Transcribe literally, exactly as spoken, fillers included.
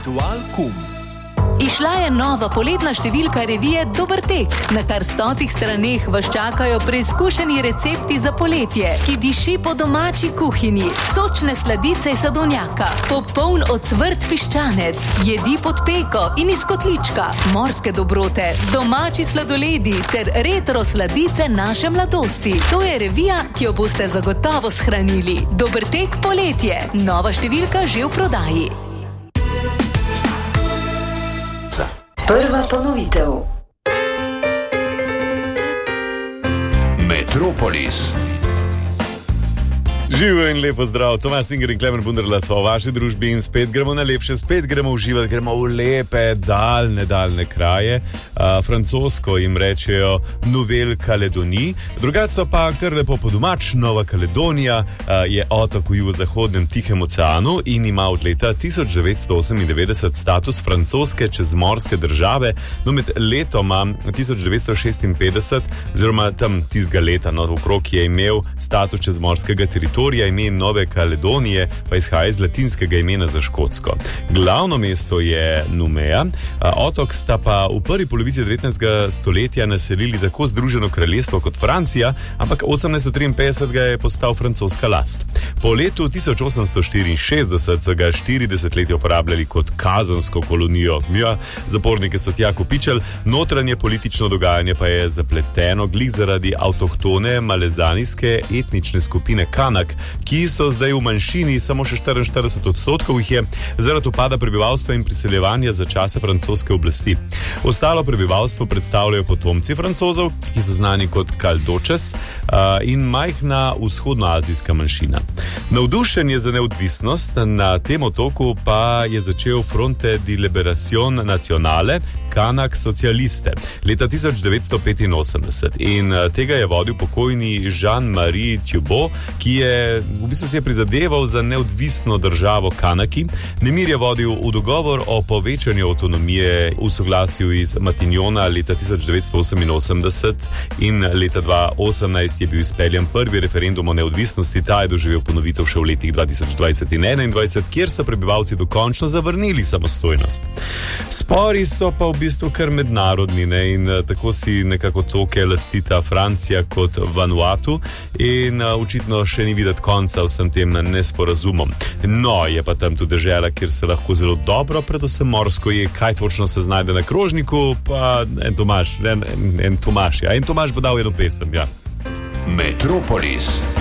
Ritual kum. Išla je nova poletna številka revije Dober tek. Na kar stotih straneh vas čakajo preizkušeni recepti za poletje, ki diši po domači kuhinji, sočne sladice iz sadovnjaka, popoln ocvrt piščanec, jedi pod peko in iz kotlička, morske dobrote, domači sladoledi ter retro sladice naše mladosti. To je revija, ki jo boste zagotovo shranili. Dober tek poletje. Nova številka že v prodaji. Prva ponovitev. Metropolis. Živijo in lepo zdrav, Tomaž Singer in Klemen Bunderla smo v vaši družbi in spet gremo na lepše, spet gremo uživati, gremo v lepe, daljne, daljne kraje. Uh, francosko jim rečejo Nouvelle Calédonie, drugače so pa kar lepo po domač. Nova Kaledonija uh, je otok v jugozahodnem Tihem oceanu in ima od leta tisoč devetsto osemindevetdeset status francoske čezmorske države. No, med letoma tisoč devetsto šestinpetdeset oziroma tam tistega leta, no, okrog je imel status čezmorskega teritorija. Ime Nove Kaledonije pa izhaja iz latinskega imena za Škotsko. Glavno mesto je Nouméa, otok sta pa v prvi polovici devetnajstega stoletja naselili tako Združeno kraljestvo kot Francija, ampak osemnajststo triinpetdeset ga je postal francoska last. Po letu tisoč osemsto štiriinšestdeset so ga štiri desetletja uporabljali kot kazensko kolonijo. Ja, zapornike so tja kopičali, notranje politično dogajanje pa je zapleteno glih zaradi avtohtone malezanijske etnične skupine Kanak, ki so zdaj v manjšini, samo še štiriinštirideset odstotkov jih je, zaradi upada prebivalstva in priseljevanja za časa francoske oblasti. Ostalo prebivalstvo predstavljajo potomci Francozov, ki so znani kot Caldoches, in majhna vzhodnoazijska manjšina. Navdušenje za neodvisnost na tem otoku pa je začel Fronte de Liberación Nacionale, Kanak socialiste, leta tisoč devetsto petinosemdeset, in tega je vodil pokojni Jean-Marie Thibault, ki je v bistvu si je prizadeval za neodvisno državo Kanaki. Nemir je vodil v dogovor o povečanju avtonomije v soglasju iz Matignona leta tisoč devetsto oseminosemdeset in leta dva tisoč osemnajst je bil izpeljan prvi referendum o neodvisnosti. Ta je doživel ponovitev še v letih dva tisoč dvajset in enaindvajset, kjer so prebivalci dokončno zavrnili samostojnost. Spori so pa v bistvu kar mednarodni, ne, in tako si nekako toke lastita Francija kot Vanuatu in očitno še ni videti konca vsem tem nesporazumom. No, je pa tam tudi dežela, kjer se lahko zelo dobro, predvsem morsko je, kaj točno se znajde na krožniku, pa en Tomaž, en, en, en Tomaž, ja, en Tomaž bo dal eno pesem, ja. Metropolis.